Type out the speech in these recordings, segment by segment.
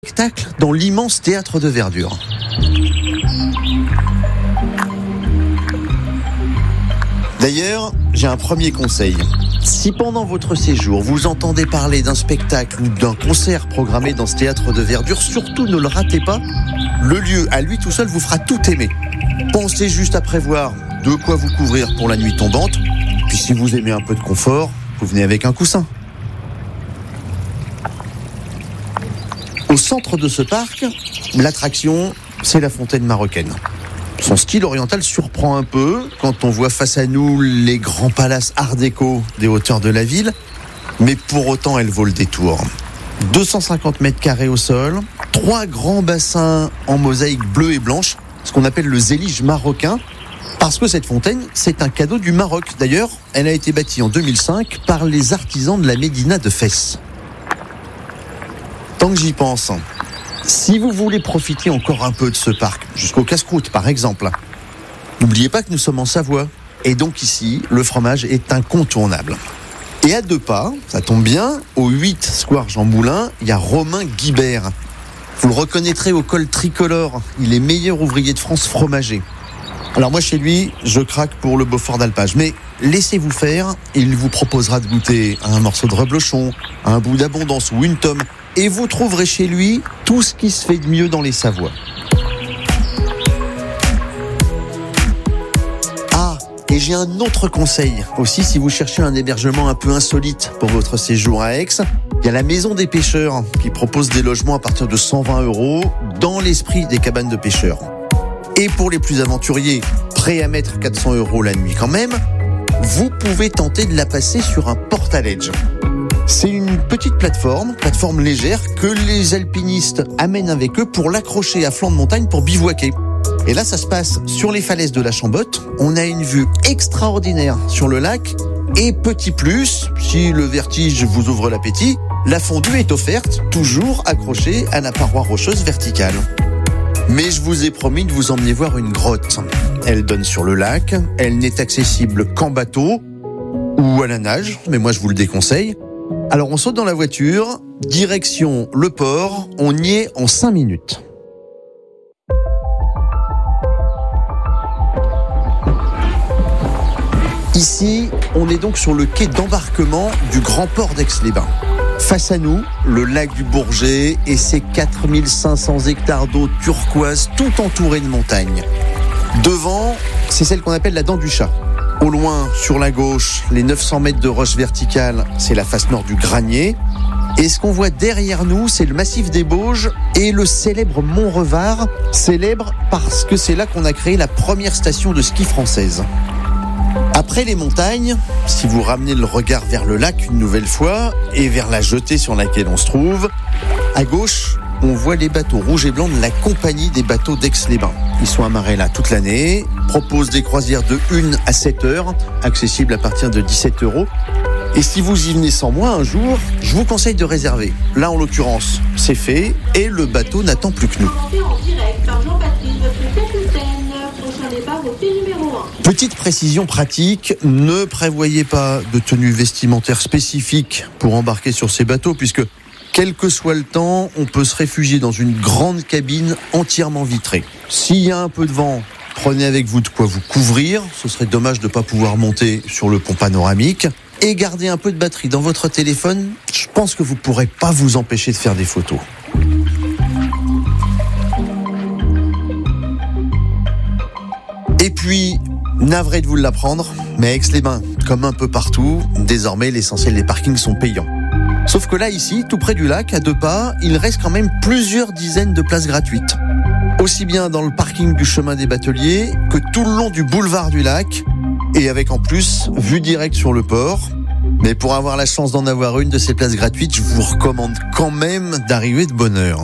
Spectacle dans l'immense théâtre de verdure. D'ailleurs, j'ai un premier conseil. Si pendant votre séjour, vous entendez parler d'un spectacle ou d'un concert programmé dans ce théâtre de verdure, surtout ne le ratez pas. Le lieu, à lui tout seul, vous fera tout aimer. Pensez juste à prévoir de quoi vous couvrir pour la nuit tombante. Puis si vous aimez un peu de confort, vous venez avec un coussin. Au centre de ce parc, l'attraction, c'est la fontaine marocaine. Son style oriental surprend un peu quand on voit face à nous les grands palaces art déco des hauteurs de la ville, mais pour autant elle vaut le détour. 250 mètres carrés au sol, 3 grands bassins en mosaïque bleue et blanche, ce qu'on appelle le zélige marocain, parce que cette fontaine, c'est un cadeau du Maroc. D'ailleurs, elle a été bâtie en 2005 par les artisans de la médina de Fès. Tant que j'y pense, si vous voulez profiter encore un peu de ce parc, jusqu'au casse-croûte par exemple, n'oubliez pas que nous sommes en Savoie. Et donc ici, le fromage est incontournable. Et à 2 pas, ça tombe bien, au 8 square Jean Moulin, il y a Romain Guibert. Vous le reconnaîtrez au col tricolore, il est meilleur ouvrier de France fromager. Alors moi chez lui, je craque pour le Beaufort d'Alpage, mais laissez-vous faire, il vous proposera de goûter un morceau de reblochon, un bout d'abondance ou une tome, et vous trouverez chez lui tout ce qui se fait de mieux dans les Savoies. Ah, et j'ai un autre conseil aussi si vous cherchez un hébergement un peu insolite pour votre séjour à Aix. Il y a la Maison des Pêcheurs qui propose des logements à partir de 120 € dans l'esprit des cabanes de pêcheurs. Et pour les plus aventuriers, prêts à mettre 400 € la nuit quand même, vous pouvez tenter de la passer sur un portaledge. C'est une petite plateforme légère que les alpinistes amènent avec eux pour l'accrocher à flanc de montagne pour bivouaquer. Et là, ça se passe sur les falaises de la Chambotte. On a une vue extraordinaire sur le lac. Et petit plus, si le vertige vous ouvre l'appétit, la fondue est offerte, toujours accrochée à la paroi rocheuse verticale. Mais je vous ai promis de vous emmener voir une grotte. Elle donne sur le lac, elle n'est accessible qu'en bateau ou à la nage, mais moi je vous le déconseille. Alors on saute dans la voiture, direction le port, on y est en 5 minutes. Ici, on est donc sur le quai d'embarquement du grand port d'Aix-les-Bains. Face à nous, le lac du Bourget et ses 4500 hectares d'eau turquoise tout entourés de montagnes. Devant, c'est celle qu'on appelle la dent du chat. Au loin, sur la gauche, les 900 mètres de roche verticale, c'est la face nord du Granier. Et ce qu'on voit derrière nous, c'est le massif des Bauges et le célèbre Mont Revard. Célèbre parce que c'est là qu'on a créé la première station de ski française. Après les montagnes, si vous ramenez le regard vers le lac une nouvelle fois et vers la jetée sur laquelle on se trouve, à gauche, on voit les bateaux rouges et blancs de la compagnie des bateaux d'Aix-les-Bains. Ils sont amarrés là toute l'année, proposent des croisières de 1 à 7 heures, accessibles à partir de 17 €. Et si vous y venez sans moi un jour, je vous conseille de réserver. Là, en l'occurrence, c'est fait et le bateau n'attend plus que nous. Petite précision pratique, ne prévoyez pas de tenue vestimentaire spécifique pour embarquer sur ces bateaux puisque quel que soit le temps, on peut se réfugier dans une grande cabine entièrement vitrée. S'il y a un peu de vent, prenez avec vous de quoi vous couvrir. Ce serait dommage de ne pas pouvoir monter sur le pont panoramique. Et gardez un peu de batterie dans votre téléphone. Je pense que vous ne pourrez pas vous empêcher de faire des photos. Et puis, navré de vous l'apprendre, mais à Aix-les-Bains, comme un peu partout, désormais l'essentiel des parkings sont payants. Sauf que là, ici, tout près du lac, à 2 pas, il reste quand même plusieurs dizaines de places gratuites. Aussi bien dans le parking du chemin des Bateliers que tout le long du boulevard du lac, et avec en plus, vue directe sur le port. Mais pour avoir la chance d'en avoir une de ces places gratuites, je vous recommande quand même d'arriver de bonne heure.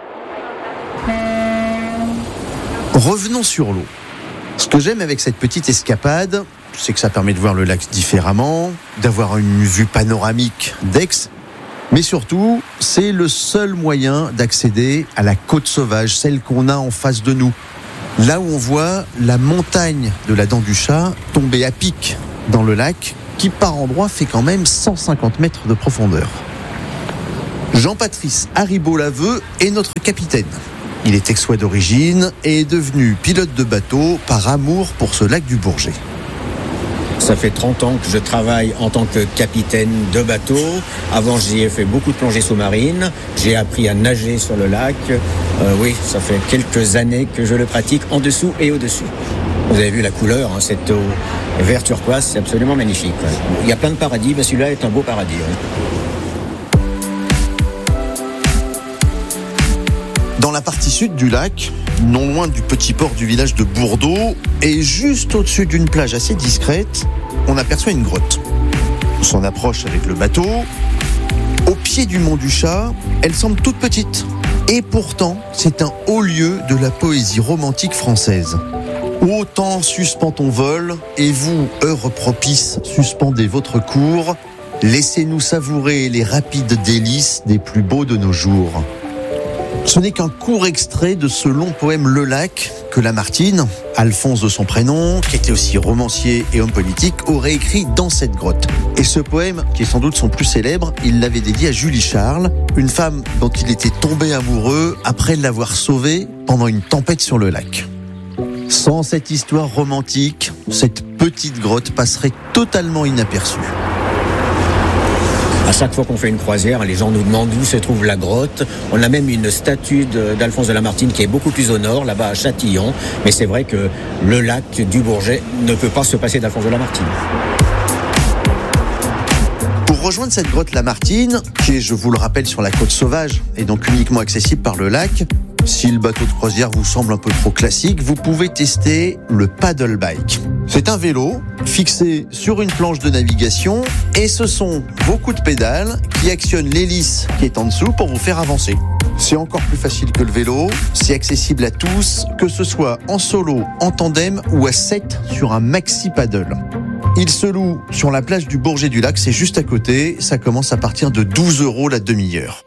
Revenons sur l'eau. Ce que j'aime avec cette petite escapade, c'est que ça permet de voir le lac différemment, d'avoir une vue panoramique d'Aix, mais surtout, c'est le seul moyen d'accéder à la côte sauvage, celle qu'on a en face de nous. Là où on voit la montagne de la Dent du Chat tomber à pic dans le lac, qui par endroits fait quand même 150 mètres de profondeur. Jean-Patrice Haribo-Laveux est notre capitaine. Il est aixois d'origine et est devenu pilote de bateau par amour pour ce lac du Bourget. Ça fait 30 ans que je travaille en tant que capitaine de bateau. Avant, j'y ai fait beaucoup de plongée sous-marine. J'ai appris à nager sur le lac. Oui, ça fait quelques années que je le pratique en dessous et au-dessus. Vous avez vu la couleur, cette eau vert turquoise, c'est absolument magnifique. Il y a plein de paradis, mais celui-là est un beau paradis. Dans la partie sud du lac, non loin du petit port du village de Bourdeau, et juste au-dessus d'une plage assez discrète, on aperçoit une grotte. On s'en approche avec le bateau. Au pied du mont du Chat, elle semble toute petite. Et pourtant, c'est un haut lieu de la poésie romantique française. Autant suspend ton vol, et vous, heure propice, suspendez votre cours. Laissez-nous savourer les rapides délices des plus beaux de nos jours. Ce n'est qu'un court extrait de ce long poème Le Lac que Lamartine, Alphonse de son prénom, qui était aussi romancier et homme politique, aurait écrit dans cette grotte. Et ce poème, qui est sans doute son plus célèbre, il l'avait dédié à Julie Charles, une femme dont il était tombé amoureux après l'avoir sauvée pendant une tempête sur le lac. Sans cette histoire romantique, cette petite grotte passerait totalement inaperçue. À chaque fois qu'on fait une croisière, les gens nous demandent où se trouve la grotte. On a même une statue d'Alphonse de Lamartine qui est beaucoup plus au nord, là-bas à Châtillon. Mais c'est vrai que le lac du Bourget ne peut pas se passer d'Alphonse de Lamartine. Pour rejoindre cette grotte Lamartine, qui est, je vous le rappelle, sur la côte sauvage et donc uniquement accessible par le lac, si le bateau de croisière vous semble un peu trop classique, vous pouvez tester le paddle bike. C'est un vélo fixé sur une planche de navigation et ce sont vos coups de pédale qui actionnent l'hélice qui est en dessous pour vous faire avancer. C'est encore plus facile que le vélo, c'est accessible à tous, que ce soit en solo, en tandem ou à 7 sur un maxi paddle. Il se loue sur la plage du Bourget du Lac, c'est juste à côté, ça commence à partir de 12 € la demi-heure.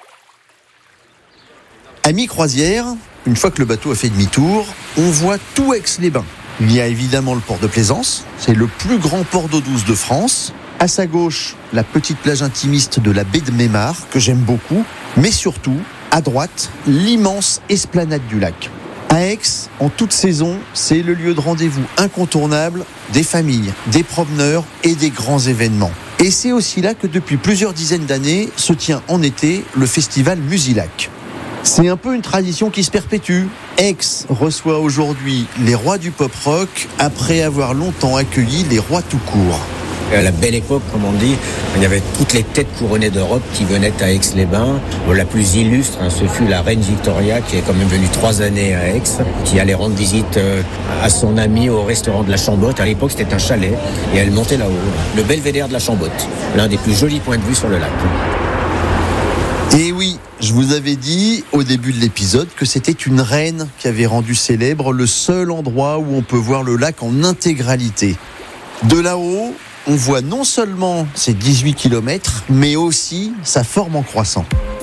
À mi-croisière, une fois que le bateau a fait demi-tour, on voit tout Aix-les-Bains. Il y a évidemment le port de Plaisance, c'est le plus grand port d'eau douce de France. À sa gauche, la petite plage intimiste de la baie de Mémar, que j'aime beaucoup. Mais surtout, à droite, l'immense esplanade du lac. À Aix, en toute saison, c'est le lieu de rendez-vous incontournable des familles, des promeneurs et des grands événements. Et c'est aussi là que depuis plusieurs dizaines d'années se tient en été le festival Musilac. C'est un peu une tradition qui se perpétue. Aix reçoit aujourd'hui les rois du pop-rock après avoir longtemps accueilli les rois tout court. À la belle époque, comme on dit, il y avait toutes les têtes couronnées d'Europe qui venaient à Aix-les-Bains. La plus illustre, ce fut la reine Victoria, qui est quand même venue 3 années à Aix, qui allait rendre visite à son ami au restaurant de la Chambotte. À l'époque, c'était un chalet, et elle montait là-haut. Le belvédère de la Chambotte, l'un des plus jolis points de vue sur le lac. Et oui, je vous avais dit au début de l'épisode que c'était une reine qui avait rendu célèbre le seul endroit où on peut voir le lac en intégralité. De là-haut, on voit non seulement ses 18 km, mais aussi sa forme en croissant.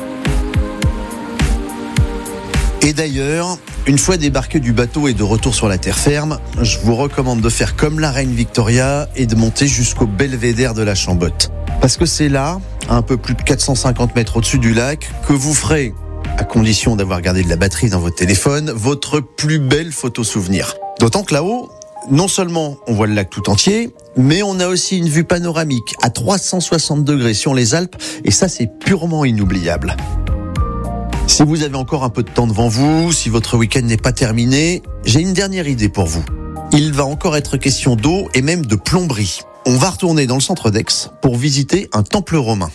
Et d'ailleurs, une fois débarqué du bateau et de retour sur la terre ferme, je vous recommande de faire comme la reine Victoria et de monter jusqu'au belvédère de la Chambotte. Parce que c'est là, à un peu plus de 450 mètres au-dessus du lac, que vous ferez, à condition d'avoir gardé de la batterie dans votre téléphone, votre plus belle photo souvenir. D'autant que là-haut, non seulement on voit le lac tout entier, mais on a aussi une vue panoramique à 360 degrés sur les Alpes, et ça c'est purement inoubliable. Si vous avez encore un peu de temps devant vous, si votre week-end n'est pas terminé, j'ai une dernière idée pour vous. Il va encore être question d'eau et même de plomberie. On va retourner dans le centre d'Aix pour visiter un temple romain.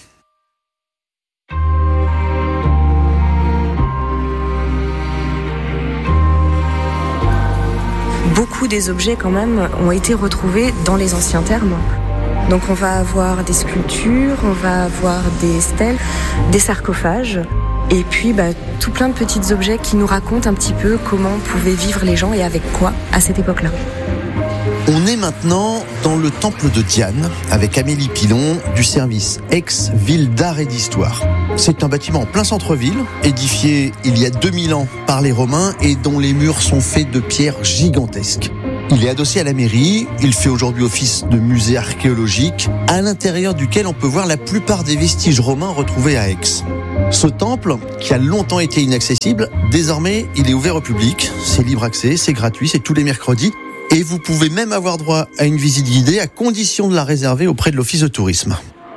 Beaucoup des objets quand même ont été retrouvés dans les anciens thermes. Donc on va avoir des sculptures, on va avoir des stèles, des sarcophages et puis tout plein de petits objets qui nous racontent un petit peu comment pouvaient vivre les gens et avec quoi à cette époque-là. On est maintenant dans le temple de Diane avec Amélie Pilon du service Aix Ville d'Art et d'Histoire. C'est un bâtiment en plein centre-ville, édifié il y a 2000 ans par les Romains et dont les murs sont faits de pierres gigantesques. Il est adossé à la mairie, il fait aujourd'hui office de musée archéologique, à l'intérieur duquel on peut voir la plupart des vestiges romains retrouvés à Aix. Ce temple, qui a longtemps été inaccessible, désormais il est ouvert au public, c'est libre accès, c'est gratuit, c'est tous les mercredis, et vous pouvez même avoir droit à une visite guidée à condition de la réserver auprès de l'office de tourisme.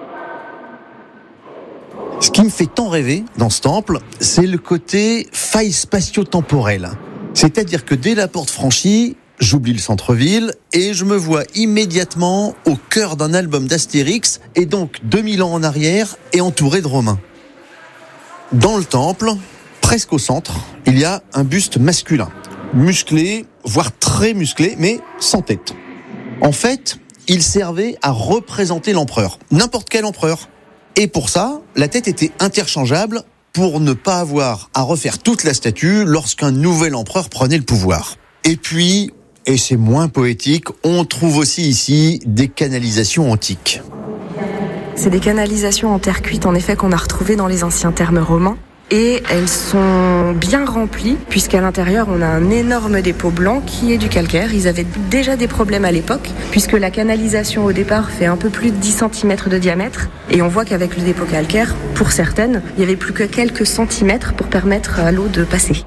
Ce qui me fait tant rêver dans ce temple, c'est le côté faille spatio-temporelle. C'est-à-dire que dès la porte franchie, j'oublie le centre-ville et je me vois immédiatement au cœur d'un album d'Astérix et donc 2000 ans en arrière et entouré de Romains. Dans le temple, presque au centre, il y a un buste masculin, musclé, voire très musclé, mais sans tête. En fait, il servait à représenter l'empereur, n'importe quel empereur. Et pour ça, la tête était interchangeable pour ne pas avoir à refaire toute la statue lorsqu'un nouvel empereur prenait le pouvoir. Et puis, et c'est moins poétique, on trouve aussi ici des canalisations antiques. C'est des canalisations en terre cuite, en effet, qu'on a retrouvées dans les anciens thermes romains. Et elles sont bien remplies, puisqu'à l'intérieur, on a un énorme dépôt blanc qui est du calcaire. Ils avaient déjà des problèmes à l'époque, puisque la canalisation au départ fait un peu plus de 10 cm de diamètre. Et on voit qu'avec le dépôt calcaire, pour certaines, il n'y avait plus que quelques centimètres pour permettre à l'eau de passer.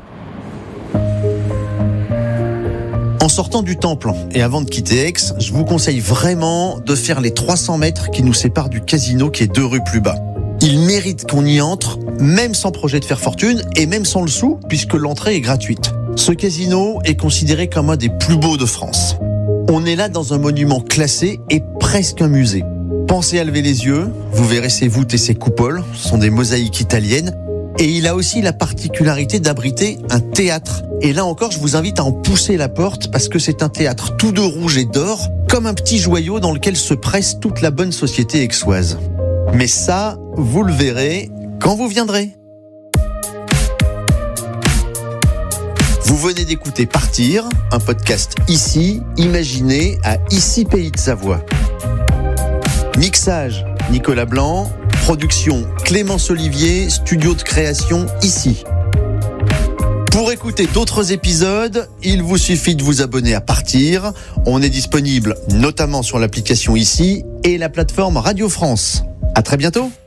En sortant du temple et avant de quitter Aix, je vous conseille vraiment de faire les 300 mètres qui nous séparent du casino qui est 2 rues plus bas. Il mérite qu'on y entre, même sans projet de faire fortune et même sans le sou, puisque l'entrée est gratuite. Ce casino est considéré comme un des plus beaux de France. On est là dans un monument classé et presque un musée. Pensez à lever les yeux, vous verrez ses voûtes et ses coupoles, ce sont des mosaïques italiennes. Et il a aussi la particularité d'abriter un théâtre. Et là encore, je vous invite à en pousser la porte parce que c'est un théâtre tout de rouge et d'or, comme un petit joyau dans lequel se presse toute la bonne société aixoise. Mais ça, vous le verrez quand vous viendrez. Vous venez d'écouter Partir, un podcast ici, imaginé à Ici Pays de Savoie. Mixage, Nicolas Blanc. Production, Clémence Olivier, studio de création ici. Pour écouter d'autres épisodes, il vous suffit de vous abonner à Partir. On est disponible notamment sur l'application ici et la plateforme Radio France. À très bientôt.